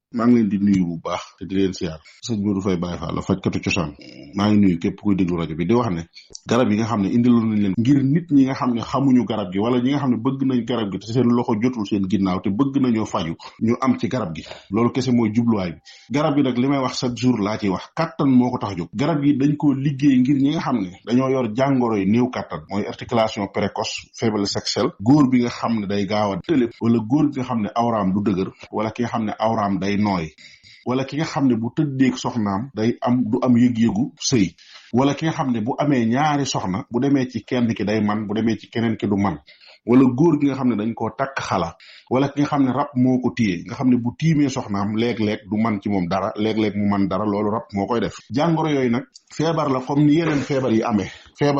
maa ngi leen di nuyu bu baax te di leen siyaar sëñ Modou Faye Baye Fall la fajkatu cosaan maa ngi nuyu képp kuy déglu rajo bi di wax ne garab yi nga xam ne indiloon nañ leen ngir nit ñi nga xam ne xamuñu garab gi wala ñi nga xam ne bëgg nañ garab gi te seen loxo jotul seen ginnaaw te bëgg nañoo faju ñu am ci garab gi loolu kese mooy jubluwaay bi garab gi nag li may wax chaque jour laa ciy wax kattan moo ko tax a jóg garab yi dañ koo liggéey ngir ñi nga xam ne dañoo yor jàngoro yi néew kattan mooy articulation précoce faiblesse sexuelle góor bi nga xam ne day gaaw a tëlé wala góor bi nga xam ne awraam du dëgër wala ki nga xam ne awraam day nooy wala ki nga xam ne bu tëddeeg soxnaam du am yëg-yëgu sëy wala ki nga xam ne bu amee ñaari soxna bu demee ci kenn ki day man bu demee ci keneen ki du man wala góor gi nga xam ne dañ koo takk xala wala ki nga xam ne rab moo ko téye nga xam ne bu tiimee soxnaam léeg-léeg du man ci moom dara léeg-léeg mu man dara loolu rab moo koy def jàngoro yooyu nag feebar la comme ni yeneen feebar yi amee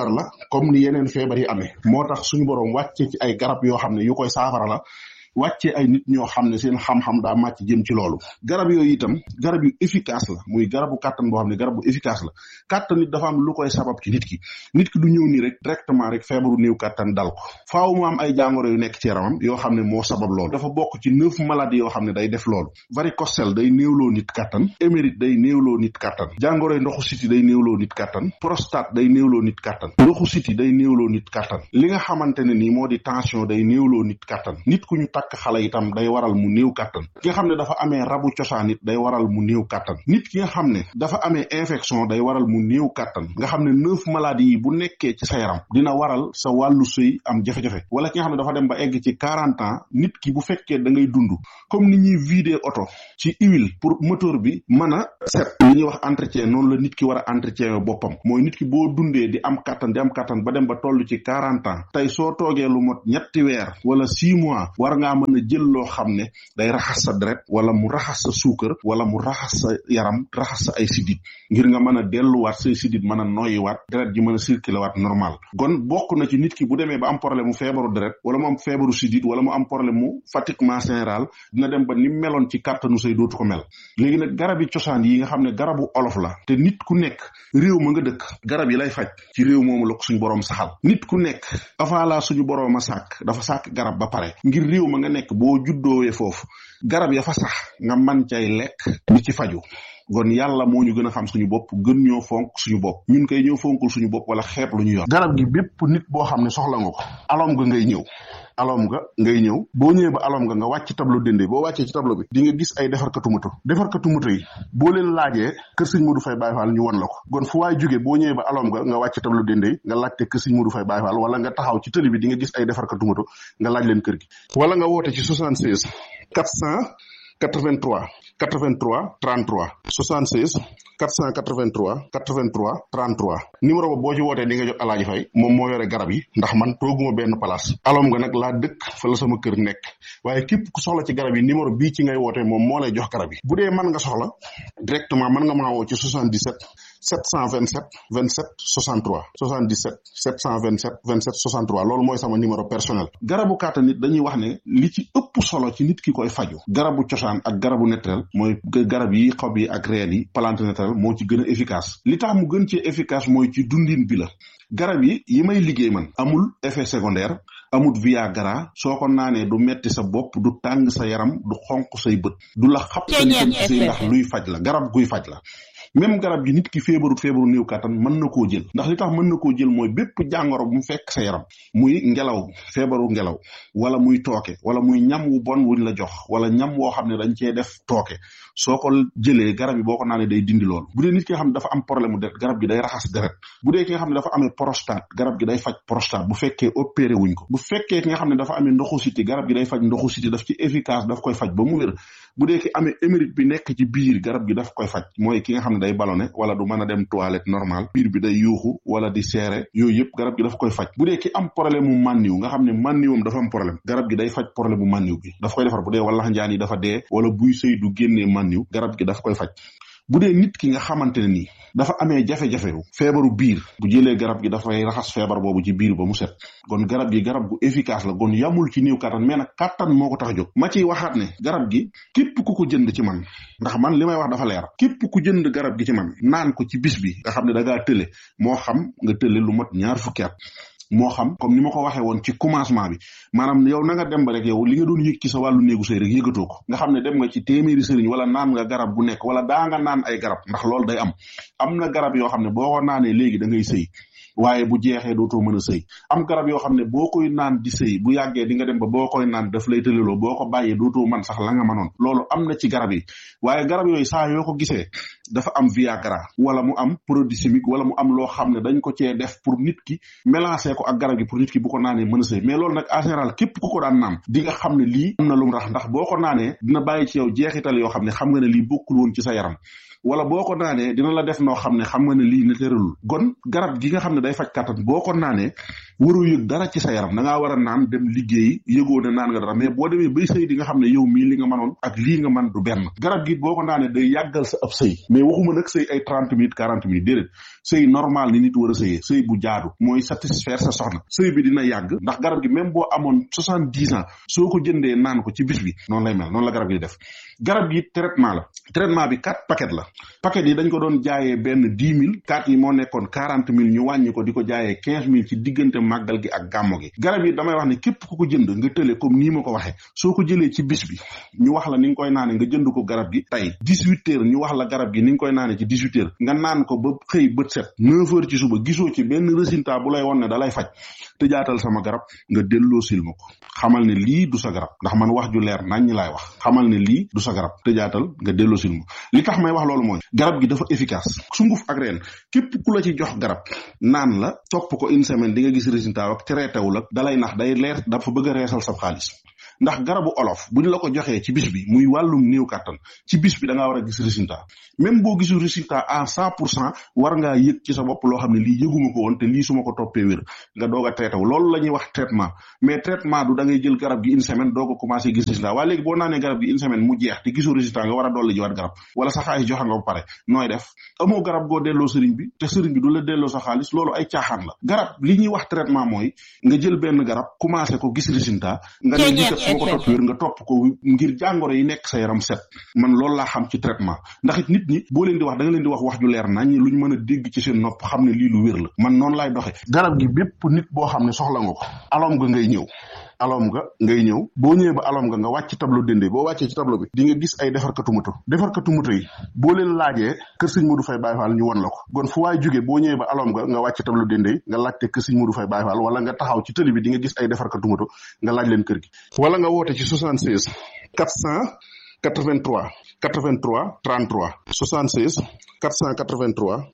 moo tax suñu boroom wàcce ci ay garab yoo xam ne yu koy saafara la wàccee ay nit ñoo xam ne seen xam-xam daa màcc jëm ci loolu garab yooyu itam garab yu efficace la muy garabu kàttan boo xam ne garab bu efficace la kàttan nit dafa am lu koy sabab ci nit ki du ñëw nii rek directement rek feebaru néew kàttan dal ko faaw mu am ay jàngoro yu nekk ci yaramam yoo xam ne moo sabab loolu dafa bokk ci 9 maladies yoo xam ne day def loolu varicocèle day néewloo nit kàttan émérite day néewloo nit kàttan jàngoroy ndoxu siti day néewloo nit kàttan prostate day néewloo nit kàttan ndoxu siti day néewloo nit kàttan li nga xamante ne nii moo di tension day néewloo nit kàttan nit ku ñu takk xale itam day waral mu néew kàttan ki nga xam ne dafa amee rabu cosaan it day waral mu néew kàttan nit ki nga xam ne dafa amee infection day waral mu néew kàttan nga xam ne 9 maladies yi bu nekkee ci sa yaram dina waral sa wàllu sëy am jafe-jafe wala ki nga xam ne dafa dem ba egg ci 40 ans nit ki bu fekkee da ngay dund comme ni ñuy vider oto ci huile pour moteur bi mën a set li ñuy wax entretien noonu la nit ki war a entretien boppam mooy nit ki boo dundee di am kàttan ba dem ba toll ci 40 ans tey soo toogee lu mot 3 weer wala 6 mois war ngaa mën a jël loo xam ne day raxas sa deret wala mu raxas sa suukar wala mu raxas sa yaram raxas sa ay sidit ngir nga mën a delluwaat say sidit mën a noyyiwaat deret ji mën a circuler waat normal kon bokk na ci nit ki bu demee ba am problème mu feebaru deret wala mu am feebaru sidit wala mu am problème mu fatiguement général dina dem ba ni meloon ci kàttanu say dootu ko mel léegi nag garab yi cosaan yi nga xam ne garabu olof la te nit ku nekk réew ma nga dëkk garab yi lay faj ci réew moomu la ko suñu boroom saxal nit ku nekk avant la suñu boroom a sàkk dafa sàkk garab ba pare ngir réew ma nga nekk boo juddoowee foofu garab ya fa sax nga man cay lekk di ci faju kon yàlla moo ñu gën a xam suñu bopp gën ñoo fonk suñu bopp ñun koy ñëw fonkul suñu bopp wala xeeb lu ñu yor garab gi bépp nit boo xam ne soxla nga ko alom nga ngay ñëw boo ñëwee ba alom nga wàcc tableau dende boo wàccee ci tableau bi di nga gis ay defarkatu moto yi boo leen laajee kër sëñ Modou Faye Baye Fall ñu won la ko kon fu waay jógee boo ñëwee ba alom nga wàcc tableau dende nga laajte kër sëñ Modou Faye Baye Fall wala nga taxaw ci tëli bi di nga gis ay defarkatu moto nga laaj leen kër gi wala nga woote ci 76 483 33 76 483 33 numéro ba boo ci wootee di nga jot Alaaji Fay moom moo yore garab yi ndax man tooguma benn place alom nga nag laa dëkk fa la sama kër nekk waaye képp ku soxla ci garab yi numéro bii ci ngay wootee moom moo lay jox garab yi bu dee mën nga soxla directement mën nga maa woo ci 77 727 27 63 77 727 27 63 loolu mooy sama numéro personnel garabu kàttan nit dañuy wax ne li ci ëpp solo ci nit ki koy faju garabu cosaan ak garabu naturel mooy garab yi xob yi ak reen yi plante naturel moo ci gën a efficace li tax mu gën ci efficace mooy ci dundin bi la garab yi may liggéey man amul effet secondaire amul Viagra soo ko naanee du metti sa bopp du tàng sa yaram du xonq say bët du la xab say ndax luy faj la garab guy faj la même garab gi nit ki feebaru néew kàttan mën na koo jël ndax li tax mën na koo jël mooy bépp jàngoro bu mu fekk sa yaram muy feebaru ngelaw wala muy tooke wala muy ñam wu bon wuñ la jox wala ñam woo xam ne dañ cee def tooke soo ko jëlee garab yi boo ko naanee day dindi loolu bu dee nit ki nga xam ne dafa am problème mu deret garab gi day raxas deret bu dee ki nga xam ne dafa amee prostate garab gi day faj prostate bu fekkee opéré wuñ ko bu fekkee ki nga xam ne dafa amee ndoxu siti garab gi day faj ndoxu siti daf ci efficace daf koy faj ba mu wér bu dee ki amee émérite bi nekk ci biir garab gi daf koy faj mooy ki nga xam ne day ballonné wala du mën a dem toilette normal biir bi day yuuxu wala di seere yooyu yëpp garab gi daf koy faj bu dee ki am problème mu mànniw nga xam ne mànniwam dafa am problème garab gi day faj problème mu mànniw bi daf koy defar bu dee wala njaan yi dafa dee wala buy sëy du génnee mànniw garab gi daf koy faj bu dee nit ki nga xamante ne nii dafa amee jafe-jafe feebaru biir bu jëlee garab gi dafay raxas feebar boobu ci biir ba mu set kon garab gi garab gu efficace la kon yamul ci néew kattan mais nag kattan moo ko tax a jóg ma ciy waxaat ne garab gi képp ku ko jënd ci man ndax man li may wax dafa leer képp ku jënd garab gi ci man naan ko ci bis bi nga xam ne da ngaa tële moo xam nga tële lu mat 20 at moo xam comme ni ma ko waxee woon ci commencement bi maanaam yow na nga dem ba rek yow li nga doon yëg ci sa wàllu néegu sëy rek yëgatoo ko nga xam ne dem nga ci téeméeri sëriñ wala naan nga garab gu nekk wala daa nga naan ay garab ndax loolu day am na garab yoo xam ne boo ko naanee léegi da ngay sëy waaye bu jeexee dootoo mën a sëy am garab yoo xam ne boo koy naan di sëy bu yàggee di nga dem ba boo koy naan daf lay tëleloo boo ko bàyyee dootoo man sax la nga mënoon loolu am na ci garab yi waaye garab yooyu saa yoo ko gisee dafa am Viagra wala mu am produit chimique wala mu am loo xam ne dañ ko cee def pour nit ki mélanger ko ak garab gi pour nit ki bu ko naanee mën a sëy mais loolu nag en général képp ku ko daan naan di nga xam ne lii am na lu mu rax ndax boo ko naanee dina bàyyi ci yow jeexital yoo xam ne xam nga ne lii bokkul woon ci sa yaram wala boo ko naanee dina la def noo xam ne xam nga ne lii ne tëralul gon garab gi nga xam ne day faj kàttan boo ko naanee waroo yëg dara ci sa yaram da ngaa war a naan dem liggéeyi yëgoo ne naan nga dara mais boo demee bay sëy di nga xam ne yow mii li nga mënoon ak lii nga mën du benn garab gi boo ko naanee day yàggal sa ab sëy mais waxuma nag sëy ay 30 minutes 40 minutes déedéet sëy normal ni nit war a sëyee sëy bu jaadu mooy satisfaire sa soxna sëy bi dina yàgg ndax garab gi même boo amoon 70 ans soo ko jëndee naan ko ci bis bi noonu lay mel noonu la garab gi def garab gi traitement la traitement bi 4 paquet la paquet yi dañ ko doon jaayee benn 10 000 4 yi moo nekkoon 40 000 ñu wàññi ko di ko jaayee 15 000 ci diggante màggal gi ak gàmmo gi garab yi damay wax ne képp ku ko jënd nga tële comme nii ma ko waxee soo ko jëlee ci bis bi ñu wax la ni nga koy naane nga jënd ko garab gi tey 18 heures ñu wax la garab gi ni nga koy naane ci 18 heures nga naan ko ba xëy bët set 9 heures ci suba gisoo ci benn résultat bu lay won ne da lay faj te jaatal sama garab nga delloo sil ma ko xamal ne lii du sa garab ndax man wax ju leer nañ ñi laay wax xamal ne lii du sa garab te jaatal nga delloo sil ma li tax may wax loolu mooy garab gi dafa efficace sunguf ak reen képp ku la ci jox garab naan la topp ko une semaine di nga gis résultat ak traité wu la dalay nax day leer dafa bëgg a reesal sa xaalis ndax garabu olof buñ la ko joxee ci bis bi muy wàllum néew kàttan ci bis bi da ngaa war a gis résultat même boo gisul résultat à 100% war ngaa yëg ci sa bopp loo xam ne lii yëguma ko woon te lii su ma ko toppee wér nga doog a traité wu loolu la ñuy wax traitement mais traitement du da ngay jël garab gi une semaine doog a commencé gis résultat waaye léegi boo naanee garab gi une semaine mu jeex te gisul résultat nga war a dolli jiwaat garab wala sa xaalis joxe nga ba pare nooy def amoo garab goo delloo sëriñ bi te sëriñ bi du la delloo sa xaalis loolu ay caaxaan la garab li ñuy wax traitement mooy nga jël benn garab commencé ko gis résultat nga ne lii kat su ma ko topp wér nga topp ko ngir jàngoro yi nekk sa yaram set man loolu laa xam ci traitement ndax it nit ñi boo leen di wax da nga leen di wax ju leer nañ luñ mën a dégg ci seen nopp xam ne lii lu wér la man noonu laay doxe garab gi bépp nit boo xam ne soxla nga ko alom nga ngay ñëw boo ñëwee ba alom nga wàcc tableau dende boo wàccee ci tableau bi di nga gis ay defarkatu moto yi boo leen laajee kër sëñ Modou Faye Baye Fall ñu won la ko kon fu waay jógee boo ñëwee ba alom nga wàcc tableau dende yi nga laajte kër sëñ Modou Faye Baye Fall wala nga taxaw ci tëli bi di nga gis ay defarkatu moto nga laaj leen kër gi wala nga woote ci 76 483 33 76 483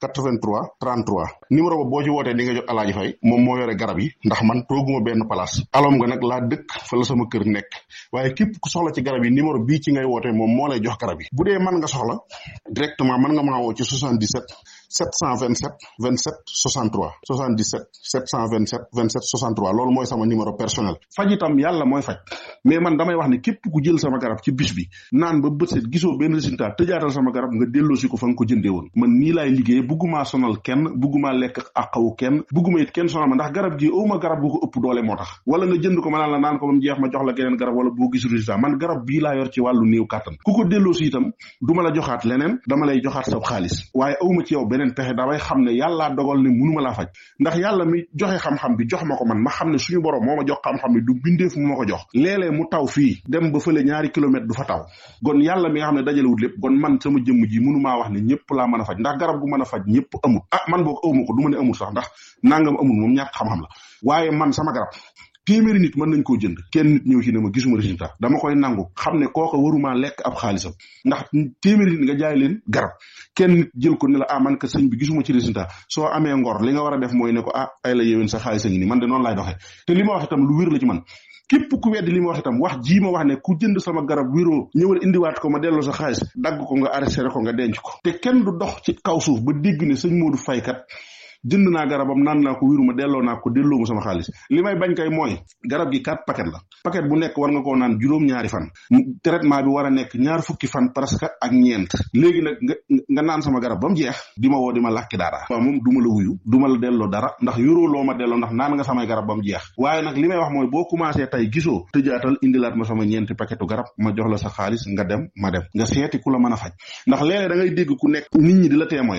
33 numéro ba boo ci wootee di nga jot Alaaji Fay moom moo yore garab yi ndax man tooguma benn place alom nga nag laa dëkk fa la sama kër nekk waaye képp ku soxla ci garab yi numéro bii ci ngay wootee moom moo lay jox garab yi bu dee mën nga soxla directement mën nga maa woo ci 77 727 27 63 77 727 27 63 loolu mooy sama numéro personnel faj itam yàlla mooy faj mais man damay wax ne képp ku jël sama garab ci bis bi naan ba bët set gisoo benn résultat tëjaatal sama garab nga delloosi ko fa nga ko jëndee woon man nii laay liggéey buggumaa sonal kenn buggumaa lekk àqawu kenn bugguma it kenn sonal ma ndax garab gi awma garab bu ko ëpp doole moo tax wala nga jënd ko ma naan la naan ko ba mu jeex ma jox la geneen garab wala boo gis résultat man garab bii laa yor ci wàllu néew kàttan ku ko delloosi itam du ma la joxaat leneen dama lay joxaat sa xaalis waaye awma ci yow beneen pexe damay xam ne yàllaa dogal ne mënuma laa faj ndax yàlla mi joxe xam-xam bi jox ma ko man ma xam ne suñu borom moo ma jox xam-xam bi du bindeef mu ma ko jox léeg-léeg mu taw fii dem ba fële 2 kilomètres du fa taw gon yàlla mi nga xam ne dajalewut lépp gon man sama jëmm ji mënumaa wax ne ñëpp laa mën a faj ndax garab gu mën a faj ñëpp amul man boog awma ko du ma ne amul sax ndax nangam amul moom ñàkk xam-xam la waaye man sama garab téeméeri nit mën nañ koo jënd kenn nit ñëw ci ne ma gisuma résultat dama koy nangu xam ne kooka waruma lekk ab xaalisam ndax téeméeri nit nga jaay leen garab kenn nit jël ko ne la man ka sëñ bi gisuma ci résultat soo amee ngor li nga war a def mooy ne ko ay la yéwén sa xaalis a ngi nii man de noonu laay doxee te li ma wax itam lu wér la ci man képp ku weddi li ma wax itam wax jii ma wax ne ku jënd sama garab wéroo ñëwal indiwaat ko ma delloo sa xaalis dagg ko nga arrêté ko nga denc ko te kenn du dox ci kaw suuf ba dégg ne sëñ Modou Faye kat jënd naa garabam naan naa ko wéruma delloo naa ko delloo ma sama xaalis li may bañ kay mooy garab gi 4 paquet la paquet bu nekk war nga koo naan juróom-ñaari fan traitement bi war a nekk 2 fukki fan presque ak ñeent léegi nag nga naan sama garab ba mu jeex di ma woo di ma làkki dara waaw moom du ma la wuyu du ma la delloo dara ndax yoroo loo ma delloo ndax naan nga samay garab ba mu jeex waaye nag li may wax mooy boo commencé tey gisoo tëjaatal indilaat ma sama 4 paquetu garab ma jox la sa xaalis nga dem ma dem nga seeti ku la mën a faj ndax léeg-léeg da ngay dégg ku nekk nit ñi di la témoigner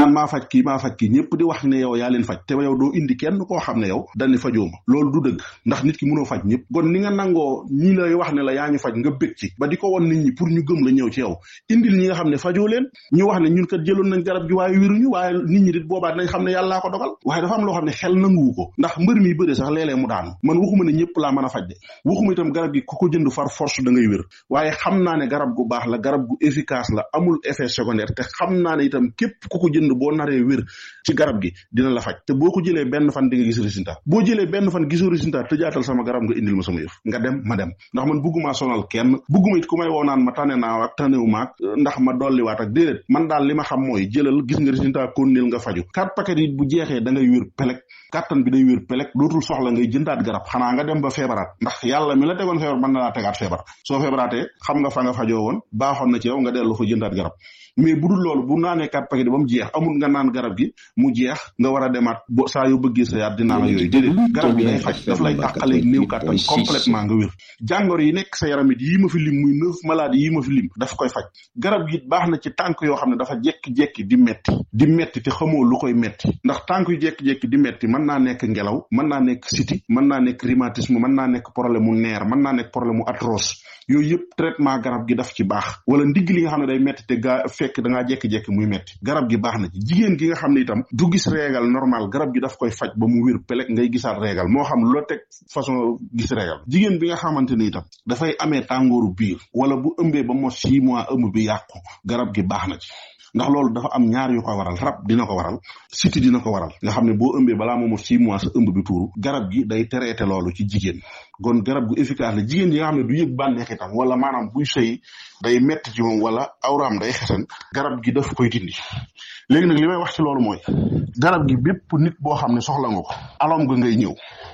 naan maa faj kii ñëpp di wax ne yow yaa leen faj te yow doo indi kenn koo xam ne yow dañu fajoo ma loolu du dëgg ndax nit ki mënoo faj ñëpp kon ni nga nangoo ñi lay wax ne la yaa ñu faj nga bëgg ci ba di ko won nit ñi pour ñu gëm la ñëw ci yow indil ñi nga xam ne fajoo leen ñu wax ne ñun kat jëloon nañ garab gi waaye wéruñu waaye nit ñi dit boobaa dinañ xam ne yàllaa ko dogal waaye dafa am loo xam ne xel nanguwu ko ndax mbër mi bëre sax léeg-léeg mu daanu man waxuma ne ñëpp laa mën a faj de waxuma itam garab gi ku ko jënd far force da ngay wér waaye xam naa ne garab gu baax la garab gu efficace la amul effet secondaire te xam naa ne itam képp ku ko jënd boo naree wér ci garab gi dina la faj te boo ko jëlee benn fan di nga gis résultat boo jëlee benn fan gisoo résultat tëjaatal sama garab nga indil ma sama yëf nga dem ma dem ndax man bugguma sonal kenn bugguma it ku may woo naan ma tane naa ak tanewu maag ndax ma dolliwaat ak déedéet man daal li ma xam mooy jëlal gis nga résultat konnil nga faju 4 paquet yi bu jeexee da ngay wér pelek kàttan bi day wér pelek dootul soxla ngay jëndaat garab xanaa nga dem ba feebaraat ndax yàlla mi la tegoon feebar mën na laa tegaat feebar soo feebaraatee xam nga fa nga fajoo woon baaxoon na ci yow nga dellu fa jëndaat garab mais bu dul loolu bu naanee 4 paquet ba mu jeex amul nga naan garab gi mu jeex nga war a demaat bo saa yu bëggee sa yaat di naan yooyu déedéet garab gi day faj daf lay tàqalee néew kàttan complètement nga wér jàngoro yi nekk sa yaram it yii ma fi lim muy 9 maladies yii ma fi lim daf koy faj garab gi baax na ci tànk yoo xam ne dafa jekki-jekki di metti te xamoo lu koy metti ndax tànk yu jekki-jekki di metti mën naa nekk ngelaw mën naa nekk siti mën naa nekk rhumatisme mën naa nekk problème mu neer mën naa nekk problème mu arthrose yooyu yëpp traitement garab gi daf ci baax wala ndigg li nga xam ne day metti te fekk da ngaa jekki-jekki muy metti garab gi baax na ci jigéen gi nga xam ne itam du gis régal normal garab gi daf koy faj ba mu wér pelek ngay gisaat régal moo xam loo teg façon gis régal jigéen bi nga xamante ni itam dafay amee tàngooru biir wala bu ëmbee ba mot 6 mois ëmb bi yàqu garab gi baax na ci ndax loolu dafa am ñaar yu ko waral rab dina ko waral siti dina ko waral nga xam ne boo ëmbee balaa moomu 6 mois sa ëmb bi tuuru garab gi day traité loolu ci jigéen kon garab gu efficace la jigéen yi nga xam ne du yëg bànneex itam wala maanaam buy sëy day metti ci moom wala awraam day xesan garab gi daf koy dindi léegi nag li may wax ci loolu mooy garab gi bépp nit boo xam ne soxla nga ko alom nga ngay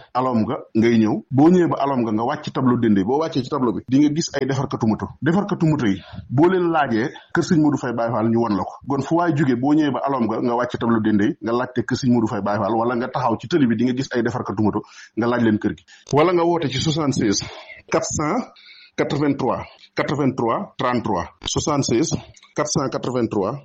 ñëw boo ñëwee ba alom nga wàcc tableau dende boo wàccee ci tableau bi di nga gis ay defarkatu moto yi boo leen laajee kër sëñ Modou Faye Baye Fall ñu won la ko kon fu waay jógee boo ñëwee ba alom nga wàcc tableau dende yi nga laajte kër sëñ Modou Faye Baye Fall wala nga taxaw ci tëli bi di nga gis ay defarkatu moto nga laaj leen kër gi wala nga woote ci 76 483 33 76 483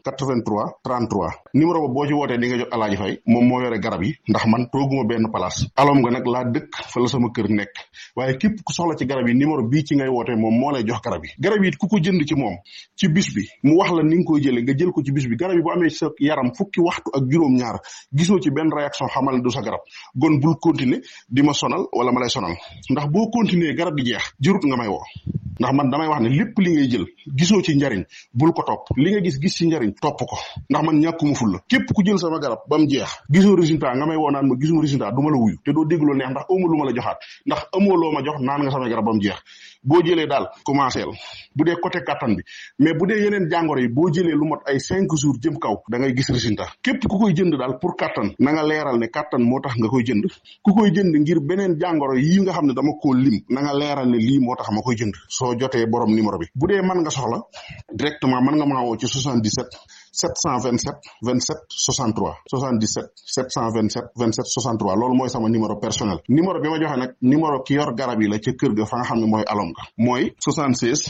33 numéro ba boo ci wootee di nga jot Alaaji Fay moom moo yore garab yi ndax man tooguma benn place alom nga nag laa dëkk fa la sama kër nekk waaye képp ku soxla ci garab yi numéro bii ci ngay wootee moom moo lay jox garab yi ku ko jënd ci moom ci bis bi mu wax la ni nga koy jëlee nga jël ko ci bis bi garab yi bu amee sa yaram fukki waxtu ak juróom-ñaar gisoo ci benn réaction xamal du sa garab gon bul continuer di ma sonal wala ma lay sonal ndax boo continuer garab gi jeex jërut nga may woo ndax man damay wax ne lépp li ngay jël gisoo ci njariñ bul ko topp li nga gis ci njariñ topp ko ndax man ñàkkuma ful la képp ku jël sama garab ba mu jeex gisoo résultat nga may woo naan ma gisuma résultat du ma la wuyu te doo dégg loo neex ndax amoo lu ma la joxaat ndax amoo loo ma jox naan nga sama garab ba mu jeex boo jëlee daal commencé bu dee côté kattan bi mais bu dee yeneen jàngoro yi boo jëlee lu mot ay 5 jours jëm kaw da ngay gis résultat képp ku koy jënd daal pour kattan na nga leeral ne kattan moo tax nga koy jënd ku koy jënd ngir beneen jàngoro yi nga xam ne dama koo lim na nga leeral ne lii moo tax ma koy jënd soo jotee borom numéro bi bu dee mën nga soxla directement mën nga maa woo ci 77 727 27 63 77 727 27 63 loolu mooy sama numéro personnel numéro bi ma joxe nag numéro ki yor garab yi la ca kër ga fa nga xam ne mooy alom ga mooy 76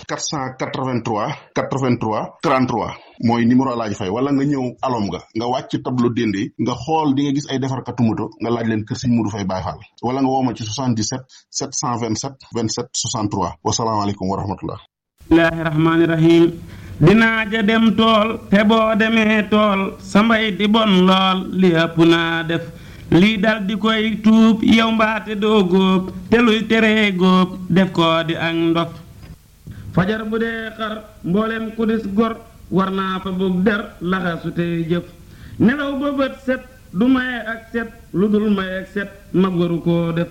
483 83 33 mooy numéro Alaaji Fay wala nga ñëw alom ga nga wàcc tableau dende nga xool di nga gis ay defarkatu moto nga laaj leen kër sëñ Modou Faye Baye Fall wala nga wooma ci 77 727 27 63 wasalaamaaleykum wa rahmatullah bismillahi rahmaani rahim dinaa ja dem tool te boo demee tool sa mbay di bon lool li ëpp naa def lii dal di koy tuub yow mbaate doo góob te luy teree góob def ko di ak ndof fajar bu dee xar mboolem ku dis gor war naa fa bug der laxasu tey jëf nelaw ba bët set du maye ak set lu dul maye ak set mag waru koo def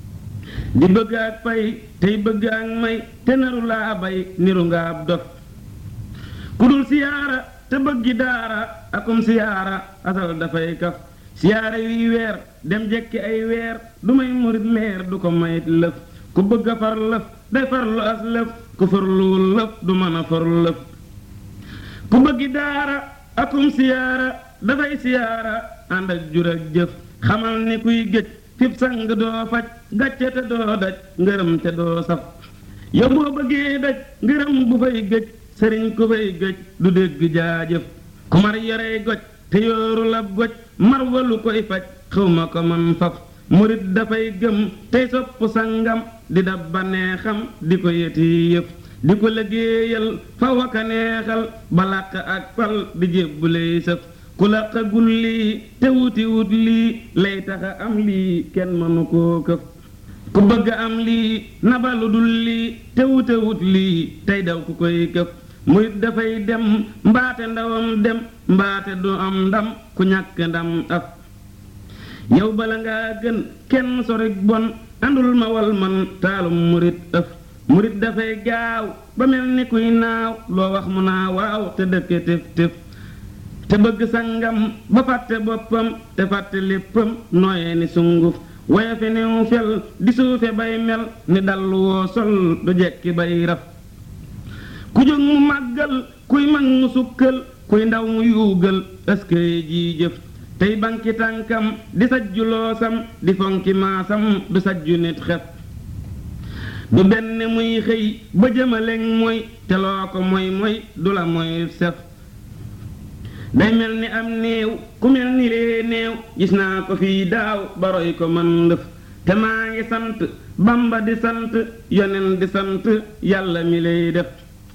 di bëgg ak pay tey bëgg ak may te naru laa bay niru nga ab dof ku dul siyaara te bëggi daara akum siyaara asal dafay kaf siyaara yuy weer dem jekki ay weer du may murit leer du ko mayit lëf ku bëgg a far lëf day farlu as lëf ku farluwul lëf du mën a far lëf ku bëggi daara akum siyaara dafay siyaara ànd ak jur ak jëf xamal ni kuy géej fip sang doo faj gàcce te doo daj ngërëm te doo saf yow boo bëggee daj ngërëm bu fay géej sëriñ ku fay géej du dégg jaajëf ku mar yorey goj te yooru la goj marwalu koy faj xawma ko man faf murit dafay gëm tey sopp sangam di dab ba neexam di ko yeti yëf di ko liggéeyal fa waka neexal ba làq ak fal di jébbuley sëf ku laqagul lii te wuti wut lii lay taxa am lii kenn mënu koo këf ku bëgg am lii nabalu dul lii te wute wut lii tey daw ku koy këf murit dafay dem mbaate ndawam dem mbaate du am ndam ku ñàkk ndam af yow bala ngaa gën kenn sorik bon andul ma wal man taalum murit ëf murit dafay gaaw ba mel ni kuy naaw loo wax mu naa waaw te dëkke tëf tëf te bëgg sangam ba fàtte boppam te fàtte léppam nooyee ni sunguf waya fi niw fel di suufe bay mel ni dallu woo sol du jekki bay raf ku jóg mu màggal kuy mag mu sukkal kuy ndaw mu yuugal ëskëy ji jëf tey banki tànkam di sajju loosam di fonki maasam du sajju nit xef du benn muy xëy ba jëmaleŋ mooy te loo ko mooy du la mooy sef day mel ni am néew ku mel ni lee néew gis naa ko fii daaw baroy ko man ndëf te maa ngi sant Bamba di sant yonen di sant yàlla mi lay def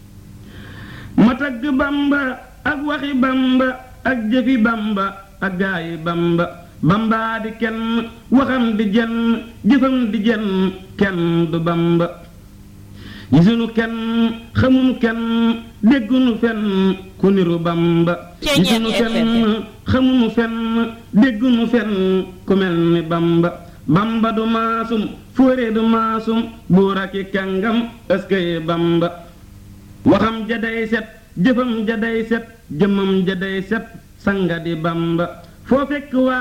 ma tagg Bamba ak waxi Bamba ak jëfi Bamba ak gaayi Bamba Bamba di kenn waxam di jenn jëfam di jenn kenn du Bamba gisunu kenn xamunu kenn déggunu fenn ku niru Bamba gisunu fenn xamunu fenn déggunu fenn ku mel ni Bamba Bamba du maasum fóore du maasum buur aki kàngam ëskëye Bamba waxam ja day set jëfam ja day set jëmmam ja day set sanga di Bamba foo fekk waa